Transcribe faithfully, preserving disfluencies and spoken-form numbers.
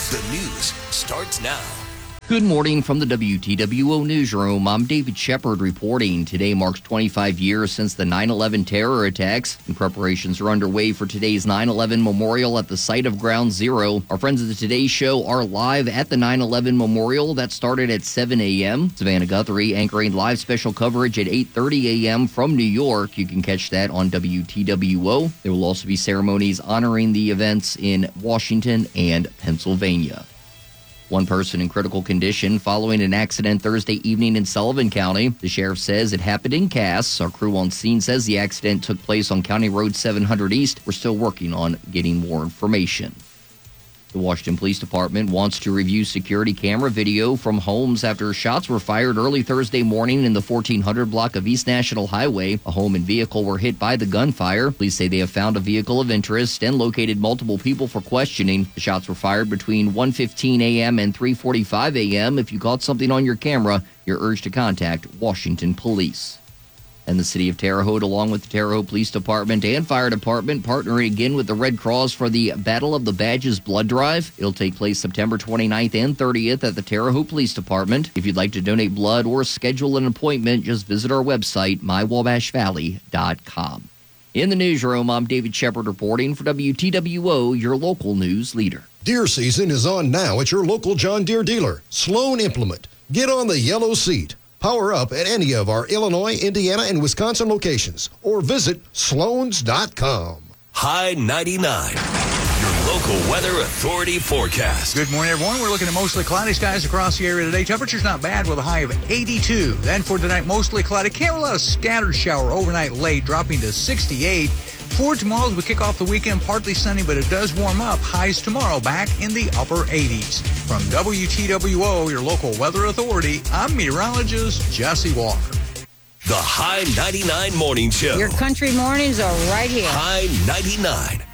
The news starts now. Good morning from the W T W O Newsroom. I'm David Shepard reporting. Today marks twenty-five years since the nine eleven terror attacks, and preparations are underway for today's nine eleven memorial at the site of Ground Zero. Our friends of the Today Show are live at the nine eleven memorial. That started at seven a.m. Savannah Guthrie anchoring live special coverage at eight thirty a.m. from New York. You can catch that on W T W O. There will also be ceremonies honoring the events in Washington and Pennsylvania. One person in critical condition following an accident Thursday evening in Sullivan County. The sheriff says it happened in Cass. Our crew on scene says the accident took place on County Road seven hundred East. We're still working on getting more information. The Washington Police Department wants to review security camera video from homes after shots were fired early Thursday morning in the fourteen hundred block of East National Highway. A home and vehicle were hit by the gunfire. Police say they have found a vehicle of interest and located multiple people for questioning. The shots were fired between one fifteen a.m. and three forty-five a.m. If you caught something on your camera, you're urged to contact Washington Police. And the city of Terre Haute, along with the Terre Haute Police Department and Fire Department, partnering again with the Red Cross for the Battle of the Badges Blood Drive. It'll take place September twenty-ninth and thirtieth at the Terre Haute Police Department. If you'd like to donate blood or schedule an appointment, just visit our website, my wabash valley dot com. In the newsroom, I'm David Shepard reporting for W T W O, your local news leader. Deer season is on now at your local John Deere dealer, Sloan Implement. Get on the yellow seat. Power up at any of our Illinois, Indiana, and Wisconsin locations, or visit sloans dot com. High ninety-nine, your local weather authority forecast. Good morning, everyone. We're looking at mostly cloudy skies across the area today. Temperature's not bad with a high of eighty-two. Then for tonight, mostly cloudy. Can't rule out a scattered shower overnight late, dropping to sixty-eight. For tomorrow, as we kick off the weekend, partly sunny, but it does warm up. Highs tomorrow back in the upper eighties. From W T W O, your local weather authority, I'm meteorologist Jesse Walker. The High ninety-nine Morning Show. Your country mornings are right here. High ninety-nine.